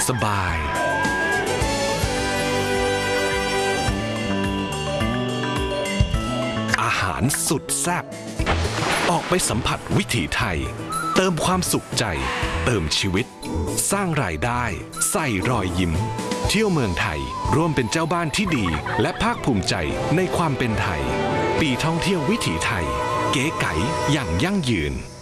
สบายอาหารสุดแซ่บออกไปสัมผัสวิถีไทยเติมความสุขใจเติมชีวิตสร้างรายได้ใส่รอยยิ้มเที่ยวเมืองไทยร่วมเป็นเจ้าบ้านที่ดีและภาคภูมิใจในความเป็นไทยปีท่องเที่ยววิถีไทยเก๋ไก๋อย่างยั่งยืน